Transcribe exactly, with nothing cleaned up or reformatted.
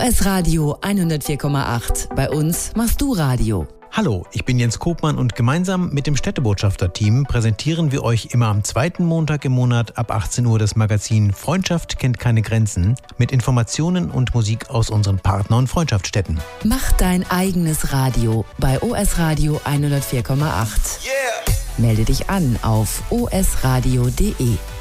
S Radio hundertvier Komma acht. Bei uns machst du Radio. Hallo, ich bin Jens Kopmann und gemeinsam mit dem Städtebotschafter-Team präsentieren wir euch immer am zweiten Montag im Monat ab achtzehn Uhr das Magazin Freundschaft kennt keine Grenzen mit Informationen und Musik aus unseren Partner- und Freundschaftsstädten. Mach dein eigenes Radio bei O S Radio hundertvier Komma acht. Yeah. Melde dich an auf o s radio punkt d e.